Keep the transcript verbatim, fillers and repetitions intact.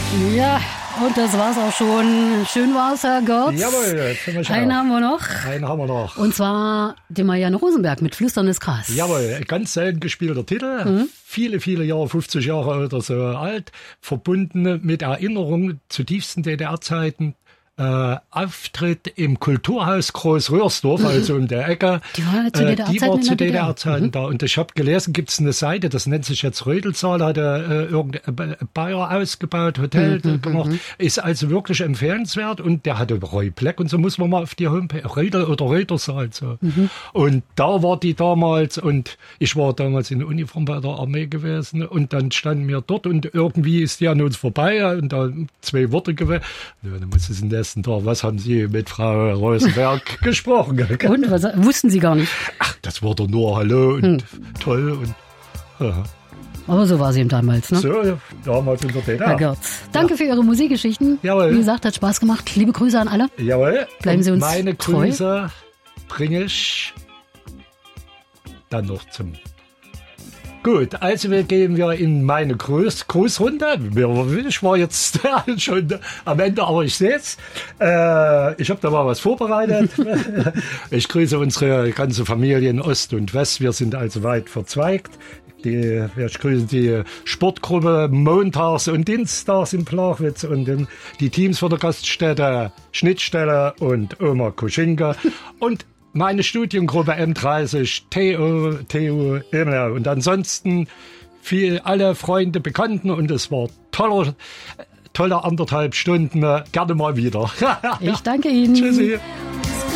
Ja, und das war's auch schon. Schön war's, Herr Götz. Jawohl, jetzt einen haben wir noch. Einen haben wir noch. Und zwar die Marianne Rosenberg mit Flüsterndes Gras. Jawohl, ganz selten gespielter Titel. Mhm. Viele, viele Jahre, fünfzig Jahre oder so alt. Verbunden mit Erinnerungen zu tiefsten D D R-Zeiten. Äh, Auftritt im Kulturhaus Groß-Röhrsdorf, also um der Ecke. Die war zu äh, D D R-Zeiten die war zu D D mhm. R-Zeiten da. Und ich habe gelesen, gibt es eine Seite, das nennt sich jetzt Rödelsaal, hat er äh, irgendein Bayer ausgebaut, Hotel mhm, gemacht. Mhm. Ist also wirklich empfehlenswert. Und der hatte Roy Black und so muss man mal auf die Homepage, Rödel oder Rödersaal. So. Mhm. Und da war die damals und ich war damals in Uniform bei der Armee gewesen und dann standen wir dort und irgendwie ist die an uns vorbei und da zwei Worte gewesen. Dann muss es in der Tag, was haben Sie mit Frau Rosenberg gesprochen? Und, was wussten Sie gar nicht? Ach, das wurde nur Hallo und hm. toll. Und, ja. Aber so war sie eben damals, ne? So, damals in der D D R. Herr Götz, danke ja. für Ihre Musikgeschichten. Jawohl. Wie gesagt, hat Spaß gemacht. Liebe Grüße an alle. Jawohl. Bleiben Sie uns meine treu. Meine Grüße bringe ich dann noch zum... Gut, also wir gehen wir in meine Gruß, Grußrunde. Ich war jetzt schon am Ende, aber ich sehe es. Äh, ich habe da mal was vorbereitet. Ich grüße unsere ganze Familie in Ost und West. Wir sind also weit verzweigt. Die, ich grüße die Sportgruppe montags und dienstags in Plachwitz und den, die Teams von der Gaststätte Schnittstelle und Oma Kuschinke und meine Studiengruppe M dreißig, Theo, Theo, Emler und ansonsten viel, alle Freunde, Bekannten und es war toller, tolle anderthalb Stunden. Gerne mal wieder. Ich danke Ihnen. Tschüssi.